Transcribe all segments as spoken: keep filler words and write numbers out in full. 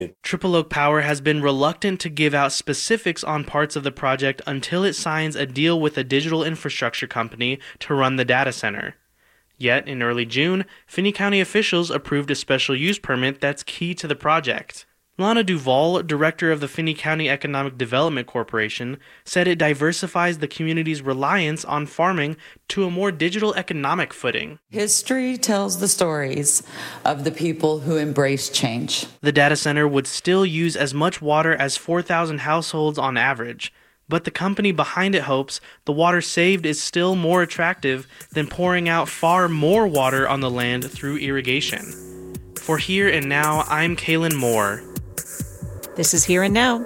Triple Oak Power has been reluctant to give out specifics on parts of the project until it signs a deal with a digital infrastructure company to run the data center. Yet, in early June, Finney County officials approved a special use permit that's key to the project. Lana Duvall, director of the Finney County Economic Development Corporation, said it diversifies the community's reliance on farming to a more digital economic footing. History tells the stories of the people who embrace change. The data center would still use as much water as four thousand households on average, but the company behind it hopes the water saved is still more attractive than pouring out far more water on the land through irrigation. For Here and Now, I'm Kaylin Moore. This is Here and Now.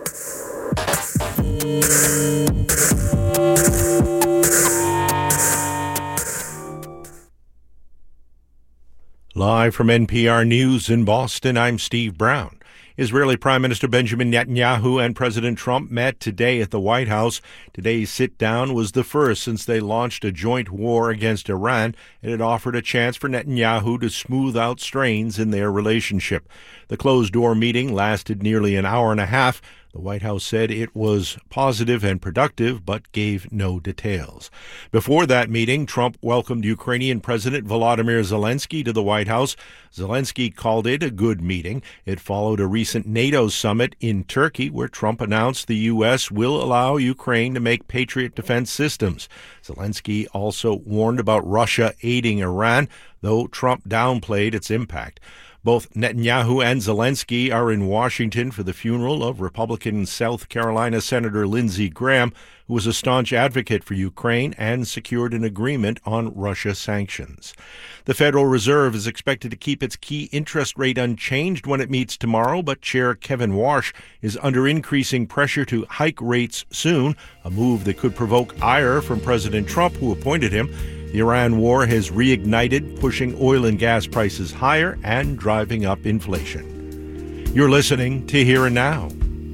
Live from N P R News in Boston, I'm Steve Brown. Israeli Prime Minister Benjamin Netanyahu and President Trump met today at the White House. Today's sit-down was the first since they launched a joint war against Iran, and it offered a chance for Netanyahu to smooth out strains in their relationship. The closed-door meeting lasted nearly an hour and a half. The White House said it was positive and productive, but gave no details. Before that meeting, Trump welcomed Ukrainian President Volodymyr Zelensky to the White House. Zelensky called it a good meeting. It followed a recent NATO summit in Turkey, where Trump announced the U S will allow Ukraine to make Patriot defense systems. Zelensky also warned about Russia aiding Iran, though Trump downplayed its impact. Both Netanyahu and Zelensky are in Washington for the funeral of Republican South Carolina Senator Lindsey Graham, who was a staunch advocate for Ukraine and secured an agreement on Russia sanctions. The Federal Reserve is expected to keep its key interest rate unchanged when it meets tomorrow, but Chair Kevin Warsh is under increasing pressure to hike rates soon, a move that could provoke ire from President Trump, who appointed him. The Iran war has reignited, pushing oil and gas prices higher and driving up inflation. You're listening to Here and Now.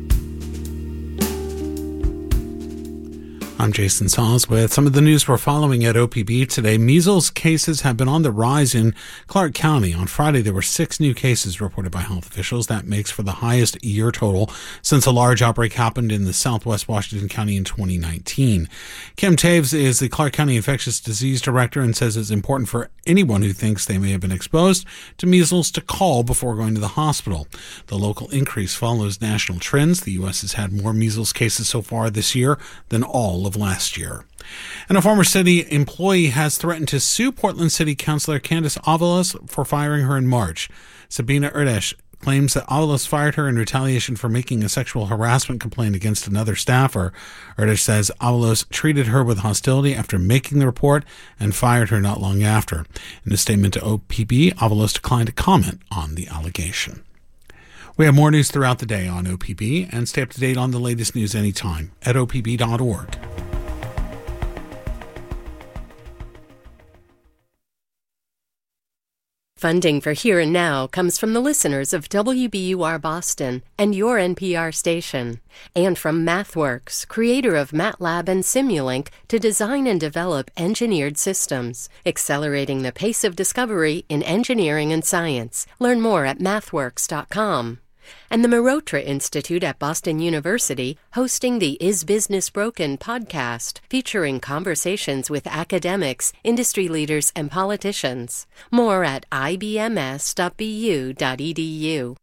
I'm Jason Sahls with some of the news we're following at O P B today. Measles cases have been on the rise in Clark County. On Friday, there were six new cases reported by health officials. That makes for the highest year total since a large outbreak happened in the southwest Washington County in twenty nineteen. Kim Taves is the Clark County Infectious Disease Director and says it's important for anyone who thinks they may have been exposed to measles to call before going to the hospital. The local increase follows national trends. The U S has had more measles cases so far this year than all of last year. And a former city employee has threatened to sue Portland City Councilor Candace Avalos for firing her in March. Sabina Erdesh claims that Avalos fired her in retaliation for making a sexual harassment complaint against another staffer. Erdesh says Avalos treated her with hostility after making the report and fired her not long after. In a statement to O P B, Avalos declined to comment on the allegation. We have more news throughout the day on O P B, and stay up to date on the latest news anytime at O P B dot org. Funding for Here and Now comes from the listeners of W B U R Boston and your N P R station, and from MathWorks, creator of MATLAB and Simulink to design and develop engineered systems, accelerating the pace of discovery in engineering and science. Learn more at mathworks dot com. And the Marotra Institute at Boston University, hosting the Is Business Broken podcast, featuring conversations with academics, industry leaders, and politicians. More at I B M S dot B U dot E D U.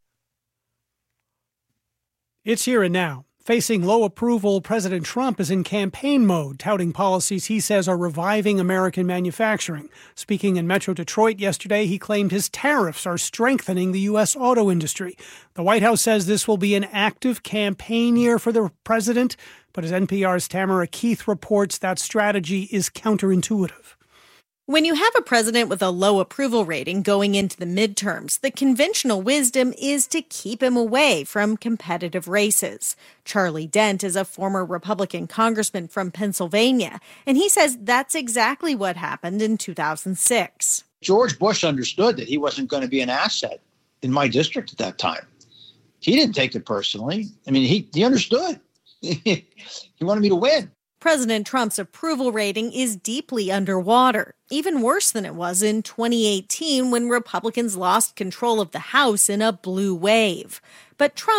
It's Here and Now. Facing low approval, President Trump is in campaign mode, touting policies he says are reviving American manufacturing. Speaking in Metro Detroit yesterday, he claimed his tariffs are strengthening the U S auto industry. The White House says this will be an active campaign year for the president, but as N P R's Tamara Keith reports, that strategy is counterintuitive. When you have a president with a low approval rating going into the midterms, the conventional wisdom is to keep him away from competitive races. Charlie Dent is a former Republican congressman from Pennsylvania, and he says that's exactly what happened in two thousand six. George Bush understood that he wasn't going to be an asset in my district at that time. He didn't take it personally. I mean, he, he understood. He wanted me to win. President Trump's approval rating is deeply underwater, even worse than it was in twenty eighteen when Republicans lost control of the House in a blue wave. But Trump